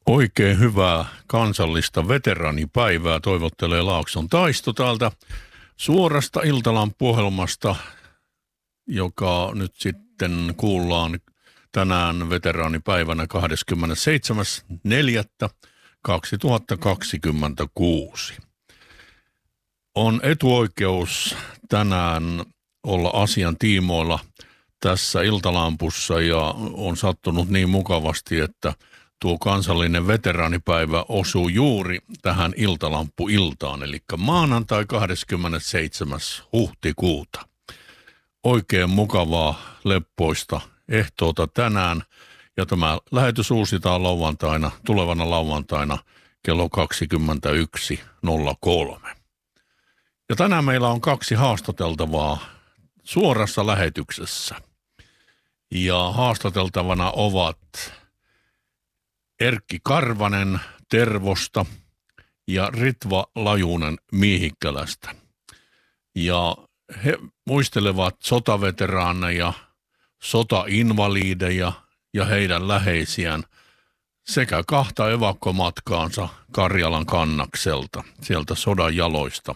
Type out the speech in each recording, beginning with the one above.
Oikein hyvää kansallista veteraanipäivää toivottelee Laakson Taisto täältä suorasta Iltalampu-ohjelmasta, joka nyt sitten kuullaan tänään veteraanipäivänä 27.4.2026. On etuoikeus tänään olla asian tiimoilla tässä Iltalampussa ja on sattunut niin mukavasti, että tuo kansallinen veteraanipäivä osuu juuri tähän Iltalampu-iltaan, eli maanantai 27. huhtikuuta. Oikein mukavaa, leppoista ehtoota tänään, ja tämä lähetys uusitaan tulevana lauantaina kello 21.03. Ja tänään meillä on 2 haastateltavaa suorassa lähetyksessä. Ja haastateltavana ovat Erkki Karvanen Tervosta ja Ritva Lajunen Miihikkälästä. Ja he muistelevat sotaveteraaneja, sotainvaliideja ja heidän läheisiään sekä 2 evakkomatkaansa Karjalan Kannakselta, sieltä sodan jaloista.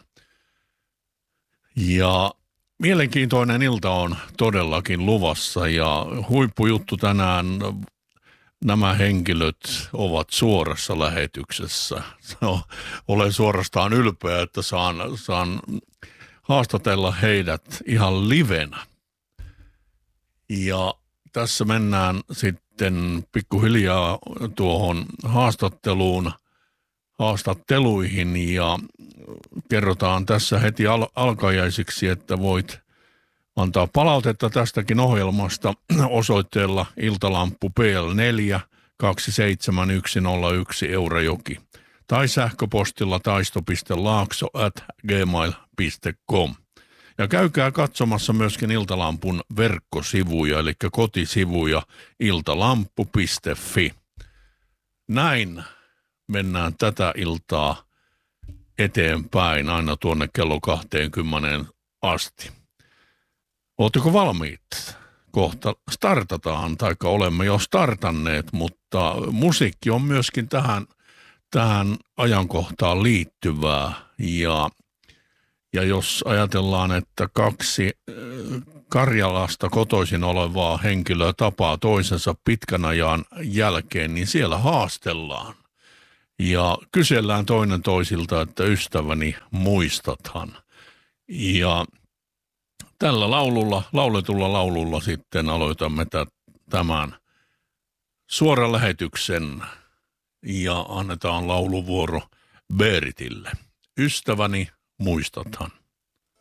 Ja mielenkiintoinen ilta on todellakin luvassa ja huippujuttu tänään. Nämä henkilöt ovat suorassa lähetyksessä. Olen suorastaan ylpeä, että saan haastatella heidät ihan livenä. Ja tässä mennään sitten pikkuhiljaa tuohon haastatteluihin ja kerrotaan tässä heti alkajaisiksi, että voit antaa palautetta tästäkin ohjelmasta osoitteella Iltalampu PL4 27101 Eurajoki tai sähköpostilla taisto.laakso@gmail.com. Ja käykää katsomassa myöskin Iltalampun verkkosivuja, eli kotisivuja iltalampu.fi. Näin mennään tätä iltaa eteenpäin aina tuonne kello 20 asti. Oletteko valmiit? Kohta startataan, taikka olemme jo startanneet, mutta musiikki on myöskin tähän ajankohtaan liittyvää. Ja jos ajatellaan, että 2 Karjalasta kotoisin olevaa henkilöä tapaa toisensa pitkän ajan jälkeen, niin siellä haastellaan. Ja kysellään toinen toisilta, että ystäväni, muistathan. Ja tällä lauletulla laululla sitten aloitamme tämän suoran lähetyksen ja annetaan lauluvuoro Beritille. Ystäväni, muistathan.